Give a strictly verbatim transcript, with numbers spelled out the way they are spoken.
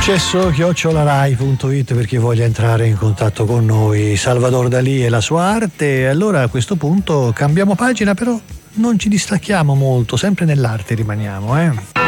Successo chiocciolarai punto it per chi voglia entrare in contatto con noi. Salvador Dalì e la sua arte. Allora a questo punto cambiamo pagina, però non ci distacchiamo molto, sempre nell'arte rimaniamo, eh.